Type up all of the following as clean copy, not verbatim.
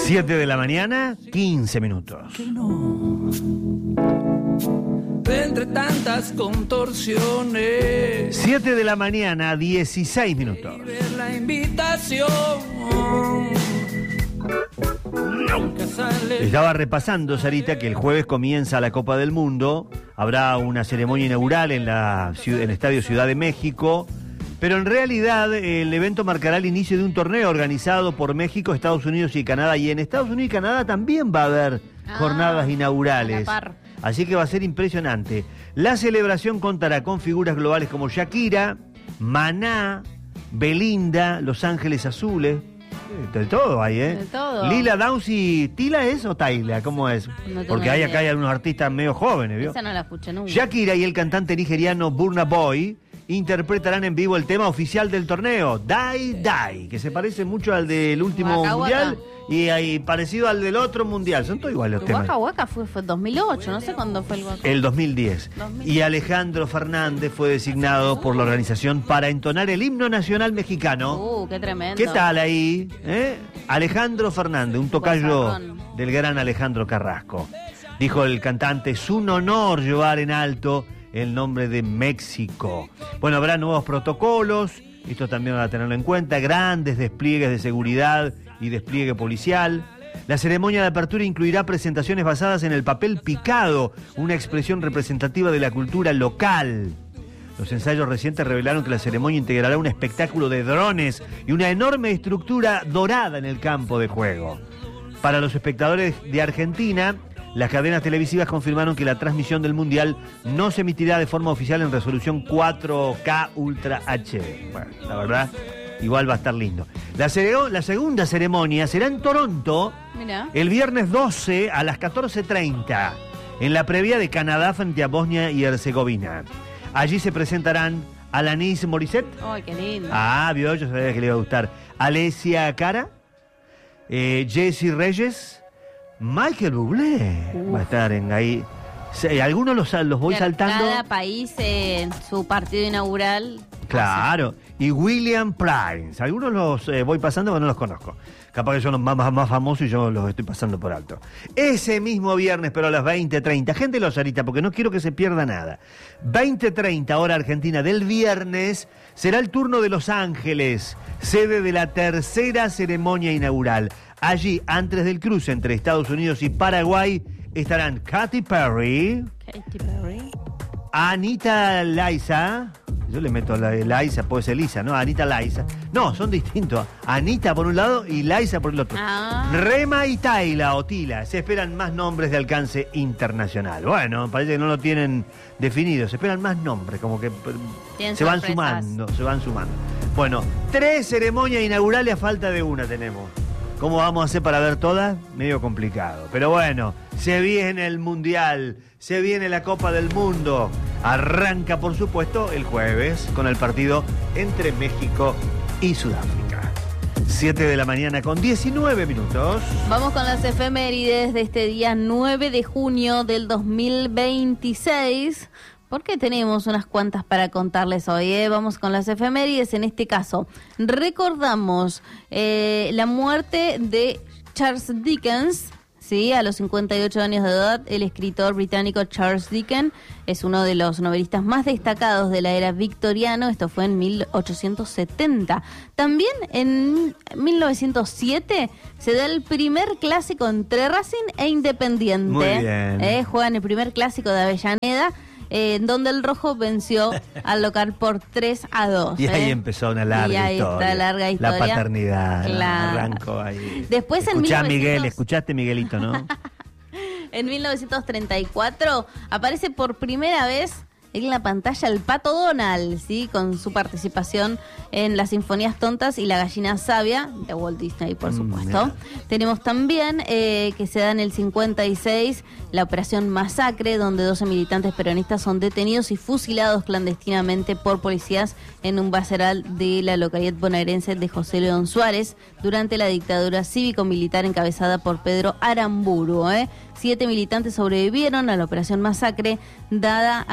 7 de la mañana, 15 minutos. Que no, entre tantas contorsiones. 7 de la mañana, 16 minutos. La invitación. Estaba repasando, Sarita, que el jueves comienza la Copa del Mundo. Habrá una ceremonia inaugural en el Estadio Ciudad de México. Pero en realidad el evento marcará el inicio de un torneo organizado por México, Estados Unidos y Canadá. Y en Estados Unidos y Canadá también va a haber jornadas inaugurales. Así que va a ser impresionante. La celebración contará con figuras globales como Shakira, Maná, Belinda, Los Ángeles Azules. De todo hay, ¿eh? De todo. Lila Downs y ¿Tila es o Taila? ¿Cómo es? No Porque hay acá hay algunos artistas medio jóvenes, ¿vio? Esa no la escuché nunca. Shakira y el cantante nigeriano Burna Boy interpretarán en vivo el tema oficial del torneo, Die Die, que se parece mucho al del último Waka mundial Waka. y ahí parecido al del otro mundial. Son todos iguales los temas. Waka Waka fue 2008, no sé cuándo fue el Waka. El 2010. Y Alejandro Fernández fue designado por la organización para entonar el himno nacional mexicano. Qué tremendo. ¿Qué tal ahí? Alejandro Fernández, un tocayo Bozarrón. del gran Alejandro Carrasco. Dijo el cantante, es un honor llevar en alto el nombre de México. Bueno, habrá nuevos protocolos, esto también van a tenerlo en cuenta, grandes despliegues de seguridad y despliegue policial. La ceremonia de apertura incluirá presentaciones basadas en el papel picado, una expresión representativa de la cultura local. Los ensayos recientes revelaron que la ceremonia integrará un espectáculo de drones y una enorme estructura dorada en el campo de juego. Para los espectadores de Argentina, las cadenas televisivas confirmaron que la transmisión del Mundial no se emitirá de forma oficial en resolución 4K Ultra HD. Bueno, la verdad, igual va a estar lindo. La segunda ceremonia será en Toronto. Mirá. El viernes 12 a las 14:30, en la previa de Canadá frente a Bosnia y Herzegovina. Allí se presentarán Alanis Morissette. Ay, qué lindo. Vio, yo sabía que le iba a gustar. Alessia Cara, Jessie Reyes, Michael Bublé va a estar en ahí. Algunos los voy Claro, saltando. Cada país en su partido inaugural. Claro. Y William Price. Algunos los voy pasando, pero no los conozco. Capaz que son los más famosos y yo los estoy pasando por alto. Ese mismo viernes, pero a las 20:30. Gente Sarita, porque no quiero que se pierda nada. 20:30, hora argentina del viernes, será el turno de Los Ángeles, sede de la tercera ceremonia inaugural. Allí, antes del cruce entre Estados Unidos y Paraguay, estarán Katy Perry, Anita Liza. Yo le meto la Liza, puede ser Lisa, ¿no? Anita Liza. No, son distintos. Anita por un lado y Liza por el otro. Rema y Taila o Tila. Se esperan más nombres de alcance internacional. Bueno, parece que no lo tienen definido. Se esperan más nombres, como que se van sumando. Bueno, 3 ceremonias inaugurales a falta de una tenemos. ¿Cómo vamos a hacer para ver todas? Medio complicado. Pero bueno, se viene el Mundial, se viene la Copa del Mundo. Arranca, por supuesto, el jueves con el partido entre México y Sudáfrica. 7 de la mañana con 19 minutos. Vamos con las efemérides de este día 9 de junio del 2026. Porque tenemos unas cuantas para contarles hoy, ¿eh? Vamos con las efemérides. En este caso, recordamos la muerte de Charles Dickens, ¿sí? A los 58 años de edad, el escritor británico Charles Dickens es uno de los novelistas más destacados de la era victoriana. Esto fue en 1870. También en 1907 se da el primer clásico entre Racing e Independiente. Muy bien. Juegan el primer clásico de Avellaneda, donde el rojo venció al local por 3-2. Y ahí empezó una larga y ahí historia. Está larga historia. La paternidad. Claro. Arrancó ahí. Después en Miguel, escuchaste Miguelito, ¿no? En 1934 aparece por primera vez en la pantalla el Pato Donald, ¿sí? Con su participación en las Sinfonías Tontas y La Gallina Sabia, de Walt Disney, por supuesto. Tenemos también que se da en el 56 la Operación Masacre, donde 12 militantes peronistas son detenidos y fusilados clandestinamente por policías en un basural de la localidad bonaerense de José León Suárez, durante la dictadura cívico-militar encabezada por Pedro Aramburu. 7 militantes sobrevivieron a la Operación Masacre, dada a conocer a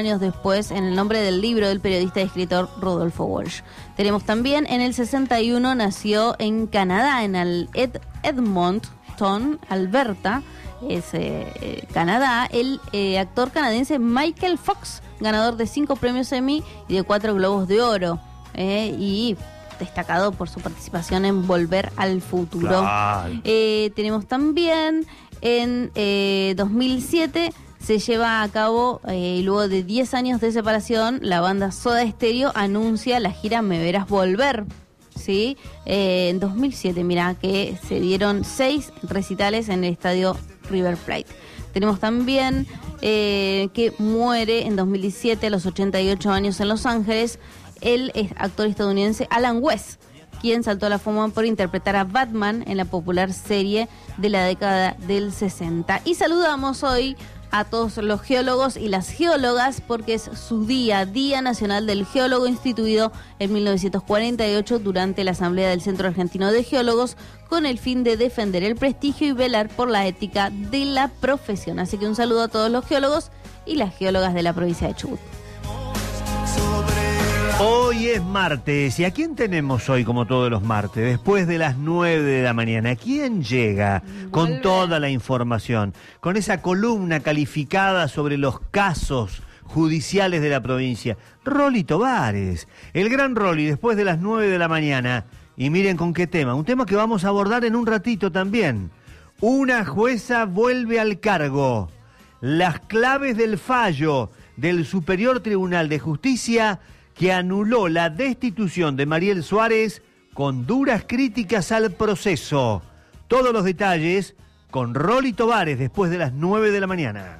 años después en el nombre del libro del periodista y escritor Rodolfo Walsh. Tenemos también en el 61 nació en Canadá, en el Edmonton, Alberta, Canadá, el actor canadiense Michael Fox, ganador de 5 premios Emmy y de 4 Globos de Oro, y destacado por su participación en Volver al Futuro. Claro. Tenemos también en 2007 se lleva a cabo, luego de 10 años de separación, la banda Soda Stereo anuncia la gira Me Verás Volver. ¿Sí? En 2007, mira, que se dieron 6 recitales en el estadio River Plate. Tenemos también que muere en 2017 a los 88 años en Los Ángeles el actor estadounidense Alan West, quien saltó a la fama por interpretar a Batman en la popular serie de la década del 60. Y saludamos hoy a todos los geólogos y las geólogas porque es su Día Nacional del Geólogo, instituido en 1948 durante la Asamblea del Centro Argentino de Geólogos, con el fin de defender el prestigio y velar por la ética de la profesión. Así que un saludo a todos los geólogos y las geólogas de la provincia de Chubut. Hoy es martes, ¿y a quién tenemos hoy como todos los martes? Después de las 9 de la mañana, ¿quién llega con toda la información? Con esa columna calificada sobre los casos judiciales de la provincia. Rolly Tovares, el gran Rolly, después de las 9 de la mañana. Y miren con qué tema, un tema que vamos a abordar en un ratito también. Una jueza vuelve al cargo. Las claves del fallo del Superior Tribunal de Justicia que anuló la destitución de Mariel Suárez con duras críticas al proceso. Todos los detalles con Rolly Tovares después de las 9 de la mañana.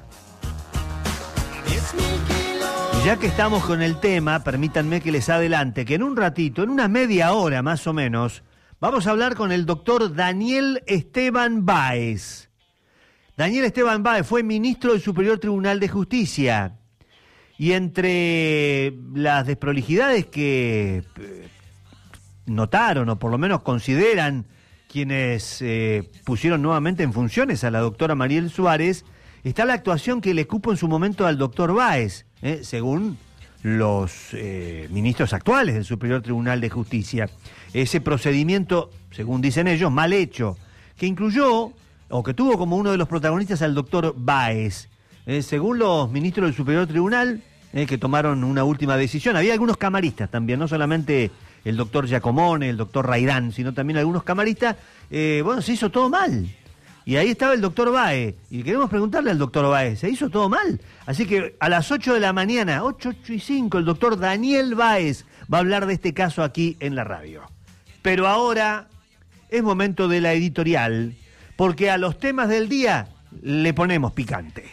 Y ya que estamos con el tema, permítanme que les adelante que en un ratito, en una media hora más o menos, vamos a hablar con el doctor Daniel Esteban Báez. Daniel Esteban Báez fue ministro del Superior Tribunal de Justicia. Y entre las desprolijidades que notaron, o por lo menos consideran quienes pusieron nuevamente en funciones a la doctora Mariel Suárez, está la actuación que le cupo en su momento al doctor Báez, según los ministros actuales del Superior Tribunal de Justicia. Ese procedimiento, según dicen ellos, mal hecho, que incluyó, o que tuvo como uno de los protagonistas al doctor Báez. Según los ministros del Superior Tribunal, que tomaron una última decisión, había algunos camaristas también, no solamente el doctor Giacomone, el doctor Raidán, sino también algunos camaristas. Bueno, se hizo todo mal. Y ahí estaba el doctor Báez. Y queremos preguntarle al doctor Báez, ¿se hizo todo mal? Así que a las 8 de la mañana, 8:05, el doctor Daniel Báez va a hablar de este caso aquí en la radio. Pero ahora es momento de la editorial, porque a los temas del día le ponemos picante.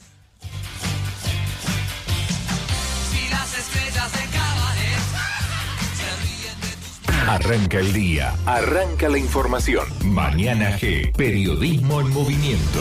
Arranca el día, arranca la información. Mañana G, periodismo en movimiento.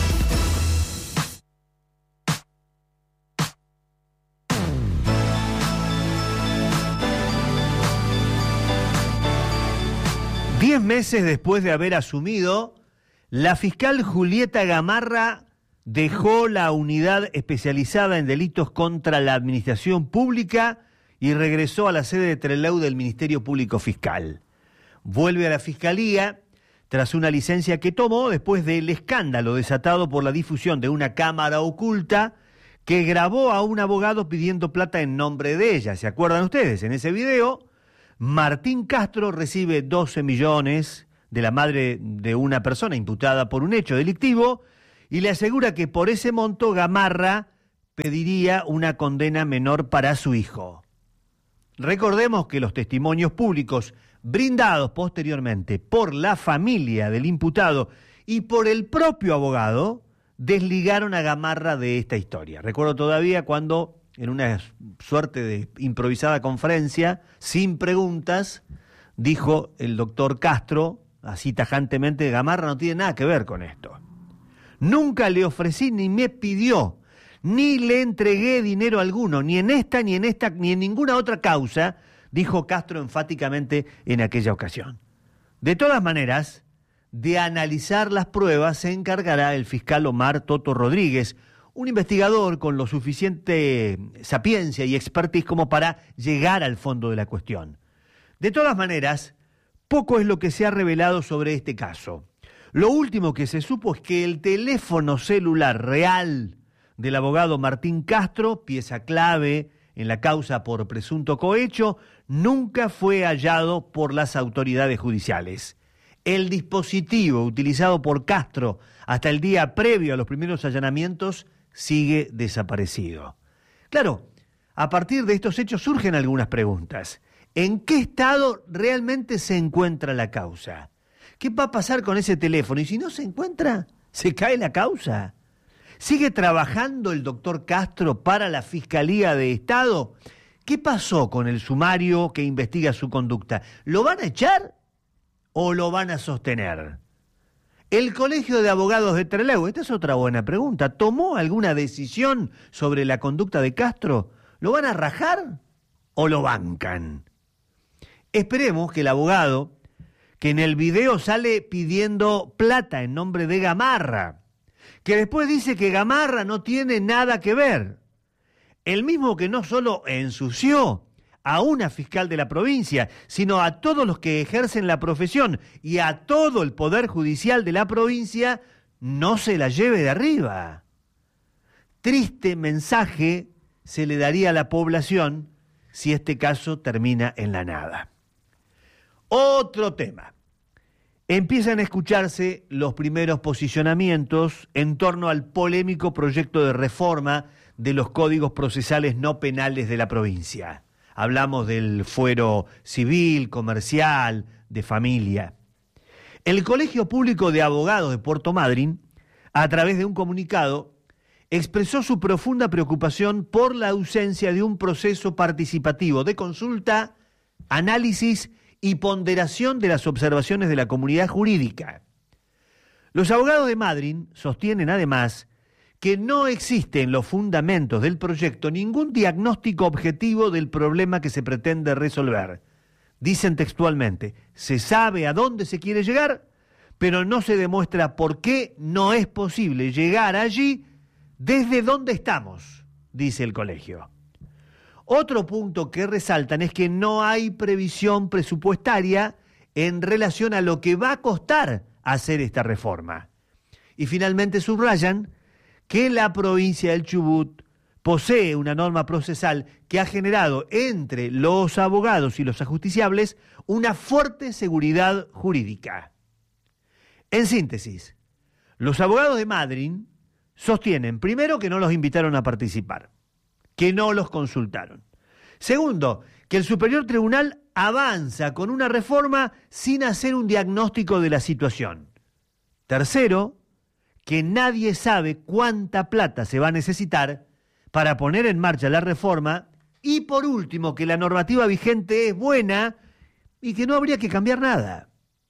Diez meses después de haber asumido, la fiscal Julieta Gamarra dejó la unidad especializada en delitos contra la administración pública y regresó a la sede de Trelew del Ministerio Público Fiscal. Vuelve a la Fiscalía tras una licencia que tomó después del escándalo desatado por la difusión de una cámara oculta que grabó a un abogado pidiendo plata en nombre de ella. ¿Se acuerdan ustedes? En ese video, Martín Castro recibe 12 millones de la madre de una persona imputada por un hecho delictivo y le asegura que por ese monto Gamarra pediría una condena menor para su hijo. Recordemos que los testimonios públicos brindados posteriormente por la familia del imputado y por el propio abogado desligaron a Gamarra de esta historia. Recuerdo todavía cuando, en una suerte de improvisada conferencia, sin preguntas, dijo el doctor Castro, así tajantemente, Gamarra no tiene nada que ver con esto. Nunca le ofrecí ni me pidió, ni le entregué dinero alguno, ni en esta, ni en ninguna otra causa, dijo Castro enfáticamente en aquella ocasión. De todas maneras, de analizar las pruebas se encargará el fiscal Omar Toto Rodríguez, un investigador con lo suficiente sapiencia y expertise como para llegar al fondo de la cuestión. De todas maneras, poco es lo que se ha revelado sobre este caso. Lo último que se supo es que el teléfono celular real del abogado Martín Castro, pieza clave en la causa por presunto cohecho, nunca fue hallado por las autoridades judiciales. El dispositivo utilizado por Castro hasta el día previo a los primeros allanamientos sigue desaparecido. Claro, a partir de estos hechos surgen algunas preguntas. ¿En qué estado realmente se encuentra la causa? ¿Qué va a pasar con ese teléfono? Y si no se encuentra, ¿se cae la causa? ¿Sigue trabajando el doctor Castro para la Fiscalía de Estado? ¿Qué pasó con el sumario que investiga su conducta? ¿Lo van a echar o lo van a sostener? ¿El Colegio de Abogados de Trelew, esta es otra buena pregunta, tomó alguna decisión sobre la conducta de Castro? ¿Lo van a rajar o lo bancan? Esperemos que el abogado, que en el video sale pidiendo plata en nombre de Gamarra, que después dice que Gamarra no tiene nada que ver, el mismo que no solo ensució a una fiscal de la provincia, sino a todos los que ejercen la profesión y a todo el poder judicial de la provincia, no se la lleve de arriba. Triste mensaje se le daría a la población si este caso termina en la nada. Otro tema. Empiezan a escucharse los primeros posicionamientos en torno al polémico proyecto de reforma de los códigos procesales no penales de la provincia. Hablamos del fuero civil, comercial, de familia. El Colegio Público de Abogados de Puerto Madryn, a través de un comunicado, expresó su profunda preocupación por la ausencia de un proceso participativo de consulta, análisis y ponderación de las observaciones de la comunidad jurídica. Los abogados de Madryn sostienen además que no existe en los fundamentos del proyecto ningún diagnóstico objetivo del problema que se pretende resolver. Dicen textualmente, se sabe a dónde se quiere llegar, pero no se demuestra por qué no es posible llegar allí desde donde estamos, dice el colegio. Otro punto que resaltan es que no hay previsión presupuestaria en relación a lo que va a costar hacer esta reforma. Y finalmente subrayan que la provincia del Chubut posee una norma procesal que ha generado entre los abogados y los ajusticiables una fuerte seguridad jurídica. En síntesis, los abogados de Madryn sostienen, primero, que no los invitaron a participar, que no los consultaron. Segundo, que el Superior Tribunal avanza con una reforma sin hacer un diagnóstico de la situación. Tercero, que nadie sabe cuánta plata se va a necesitar para poner en marcha la reforma. Y por último, que la normativa vigente es buena y que no habría que cambiar nada.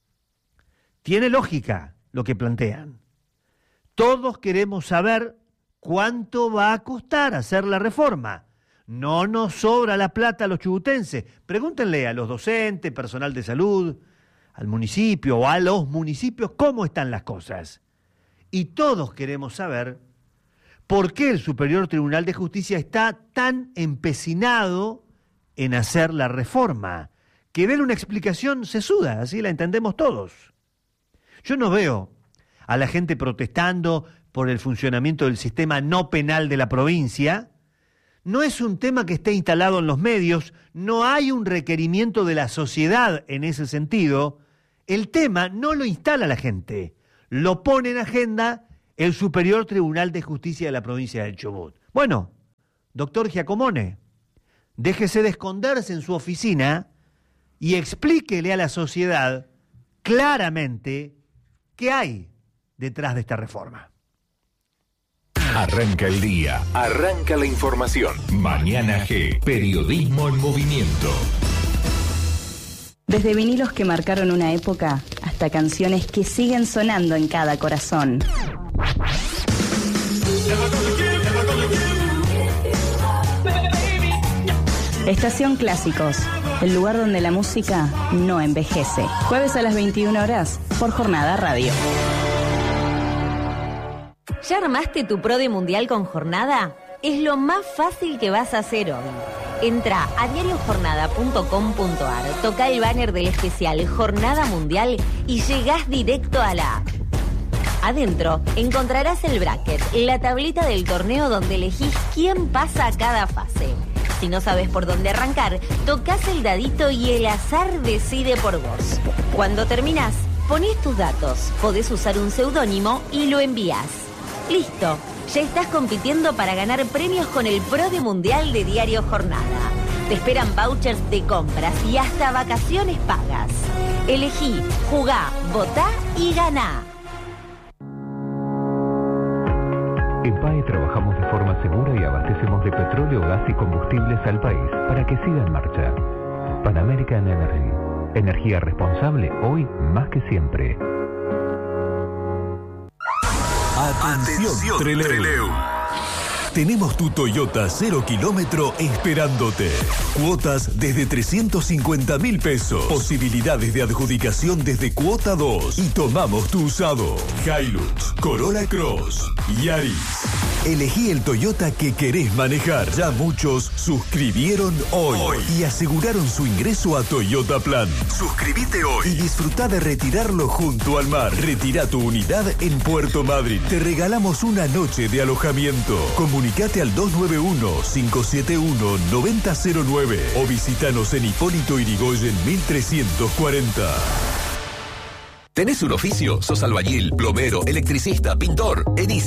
Tiene lógica lo que plantean. Todos queremos saber cuánto va a costar hacer la reforma. No nos sobra la plata a los chubutenses. Pregúntenle a los docentes, personal de salud, al municipio o a los municipios cómo están las cosas. Y todos queremos saber por qué el Superior Tribunal de Justicia está tan empecinado en hacer la reforma, que ver una explicación sesuda, así la entendemos todos. Yo no veo a la gente protestando por el funcionamiento del sistema no penal de la provincia. No es un tema que esté instalado en los medios, no hay un requerimiento de la sociedad en ese sentido. El tema no lo instala la gente, lo pone en agenda el Superior Tribunal de Justicia de la provincia del Chubut. Bueno, doctor Giacomone, déjese de esconderse en su oficina y explíquele a la sociedad claramente qué hay detrás de esta reforma. Arranca el día, arranca la información. Mañana G, periodismo en movimiento. Desde vinilos que marcaron una época hasta canciones que siguen sonando en cada corazón. Estación Clásicos, el lugar donde la música no envejece. Jueves a las 21 horas por Jornada Radio. ¿Ya armaste tu Pro de Mundial con Jornada? Es lo más fácil que vas a hacer hoy. Entra a diariojornada.com.ar, toca el banner del especial Jornada Mundial y llegás directo a la app. Adentro encontrarás el bracket, la tablita del torneo donde elegís quién pasa a cada fase. Si no sabes por dónde arrancar, tocas el dadito y el azar decide por vos. Cuando terminás, ponés tus datos, podés usar un seudónimo y lo envías. ¡Listo! Ya estás compitiendo para ganar premios con el Pro de Mundial de Diario Jornada. Te esperan vouchers de compras y hasta vacaciones pagas. Elegí, jugá, votá y ganá. En PAE trabajamos de forma segura y abastecemos de petróleo, gas y combustibles al país para que siga en marcha. Pan American Energy. Energía responsable hoy más que siempre. Atención, Trelew. Tenemos tu Toyota 0 kilómetro esperándote. Cuotas desde 350.000 pesos. Posibilidades de adjudicación desde cuota 2. Y tomamos tu usado. Hilux, Corolla Cross, Yaris. Elegí el Toyota que querés manejar. Ya muchos suscribieron hoy y aseguraron su ingreso a Toyota Plan. Suscríbete hoy y disfruta de retirarlo junto al mar. Retira tu unidad en Puerto Madryn. Te regalamos una noche de alojamiento. Comunicate al 291-571-9009 o visítanos en Hipólito Yrigoyen 1340. ¿Tenés un oficio? ¿Sos albañil, plomero, electricista, pintor? En